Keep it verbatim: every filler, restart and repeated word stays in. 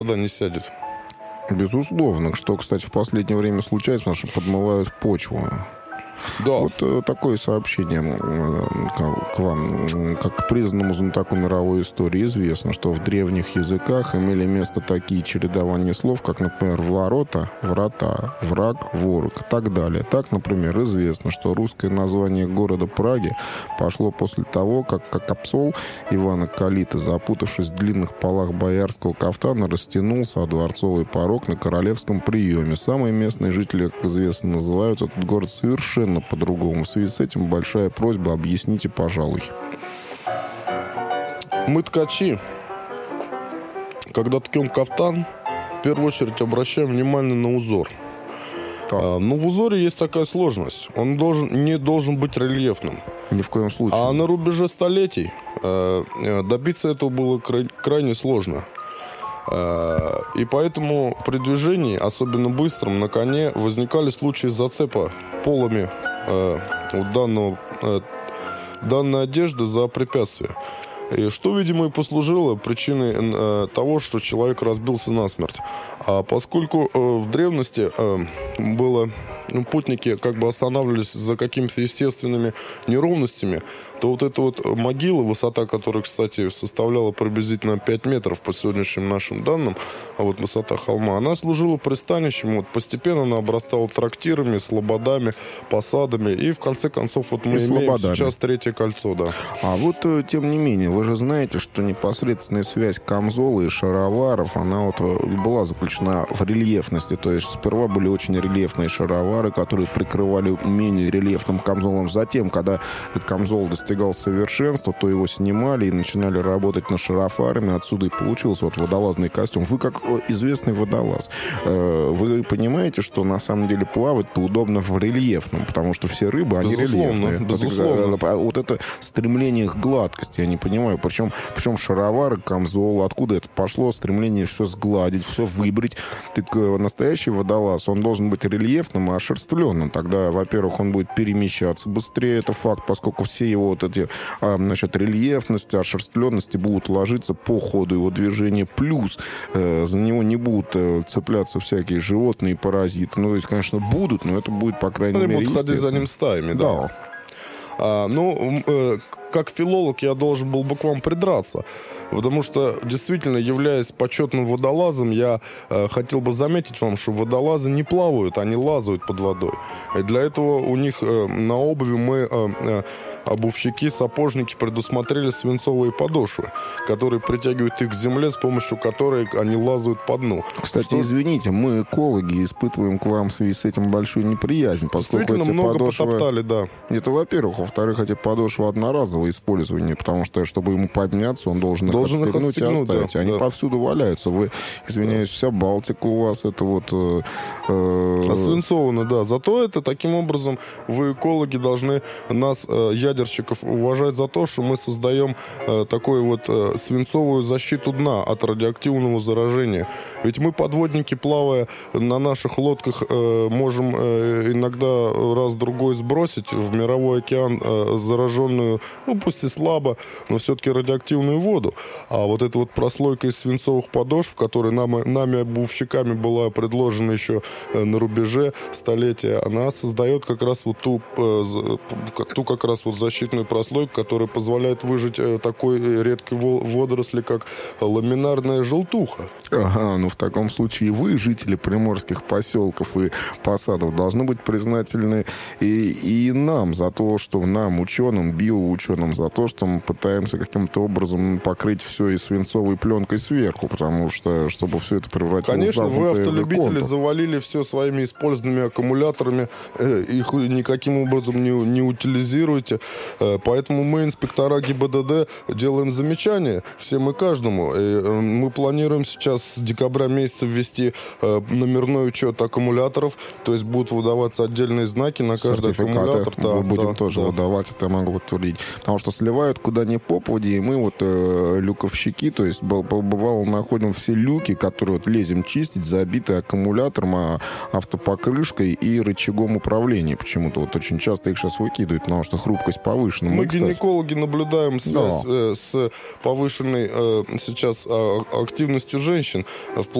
вода не сядет. Безусловно. Что, кстати, в последнее время случается, потому что подмывают почву. Да. Вот э, такое сообщение э, к, к вам. Как признанному знатоку мировой истории известно, что в древних языках имели место такие чередования слов, как, например, ворота, врата, враг, ворог и так далее. Так, например, известно, что русское название города Праги пошло после того, как Кокопсол Ивана Калиты, запутавшись в длинных полах боярского кафтана, растянулся, а дворцовый порог на королевском приеме. Самые местные жители, как известно, называют этот город совершенно по-другому. В связи с этим большая просьба, объясните, пожалуй. Мы, ткачи, когда ткем кафтан, в первую очередь обращаем внимание на узор. А, но в узоре есть такая сложность. Он должен, не должен быть рельефным. Ни в коем случае. А на рубеже столетий э, добиться этого было край, крайне сложно. Э, и поэтому при движении, особенно быстром, на коне, возникали случаи зацепа полами э, у данного, э, данной одежды за препятствие. И что, видимо, и послужило причиной э, того, что человек разбился насмерть. А поскольку э, в древности э, было... Ну, путники как бы останавливались за какими-то естественными неровностями, то вот эта вот могила, высота которой, кстати, составляла приблизительно пять метров по сегодняшним нашим данным, а вот высота холма, она служила пристанищем. Вот постепенно она обрастала трактирами, слободами, посадами, и в конце концов вот мы и имеем слободами. Сейчас третье кольцо, да. А вот, тем не менее, вы же знаете, что непосредственная связь камзола и шароваров, она вот была заключена в рельефности, то есть сперва были очень рельефные шаровары, которые прикрывали менее рельефным камзолом. Затем, когда этот камзол достигал совершенства, то его снимали и начинали работать над шароварами. Отсюда и получился вот водолазный костюм. Вы как известный водолаз, вы понимаете, что на самом деле плавать-то удобно в рельефном, потому что все рыбы, они безусловно, рельефные. Безусловно. Вот это стремление к гладкости, я не понимаю. Причем, причем шаровары, камзол, откуда это пошло? Стремление все сгладить, все выбрить. Так настоящий водолаз, он должен быть рельефным, а шерстленным. Тогда, во-первых, он будет перемещаться быстрее, это факт, поскольку все его вот эти, а, значит, рельефности, ошерстленности будут ложиться по ходу его движения. Плюс э, за него не будут э, цепляться всякие животные, паразиты. Ну, то есть, конечно, будут, но это будет, по крайней Они мере, будут ходить за ним стаями, да. да. А, ну, э, как филолог я должен был бы к вам придраться, потому что, действительно, являясь почетным водолазом, я э, хотел бы заметить вам, что водолазы не плавают, они лазают под водой. И для этого у них э, на обуви мы... Э, э, обувщики, сапожники предусмотрели свинцовые подошвы, которые притягивают их к земле, с помощью которой они лазают по дну. Кстати, что... извините, мы, экологи, испытываем к вам в связи с этим большую неприязнь, поскольку эти много подошвы... потоптали, да. Это, во-первых. Во-вторых, эти подошвы одноразового использования, потому что, чтобы ему подняться, он должен их должен отстегнуть их и оставить. Да, Они да. повсюду валяются. Вы, извиняюсь, вся Балтика у вас, это вот... Э, э... Освинцовано, да. Зато это, таким образом, вы, экологи, должны нас, э, ядерщиков, уважать за то, что мы создаем э, такую вот э, свинцовую защиту дна от радиоактивного заражения. Ведь мы, подводники, плавая на наших лодках, э, можем э, иногда раз-другой сбросить в мировой океан э, зараженную, ну, пусть и слабо, но все-таки радиоактивную воду. А вот эта вот прослойка из свинцовых подошв, которая нам, нами, обувщиками, была предложена еще э, на рубеже столетия, она создает как раз вот ту, э, ту как раз вот защитную прослойку, которая позволяет выжить э, такой редкой водоросли, как ламинарная желтуха. Ага, ну в таком случае вы, жители приморских поселков и посадов, должны быть признательны и, и нам за то, что нам, ученым, биоученым, за то, что мы пытаемся каким-то образом покрыть все и свинцовой пленкой сверху, потому что, чтобы все это превратилось Конечно, в вы, автолюбители, контур. завалили все своими использованными аккумуляторами, э, их никаким образом не, не утилизируете, э, поэтому мы, инспектора ГИБДД, делаем замечания всем и каждому. И, э, мы планируем сейчас с декабря месяца ввести э, номерной учет аккумуляторов, то есть будут выдаваться отдельные знаки на каждый аккумулятор. Да, мы будем да, тоже да. выдавать, это я могу подтвердить. Потому потому что сливают куда ни попади, и мы вот э, люковщики, то есть бывало находим все люки, которые вот лезем чистить, забитые аккумулятором, а, автопокрышкой и рычагом управления. Почему-то вот очень часто их сейчас выкидывают, потому что хрупкость повышена. Мы, мы гинекологи, кстати, наблюдаем связь да. э, с повышенной э, сейчас э, активностью женщин в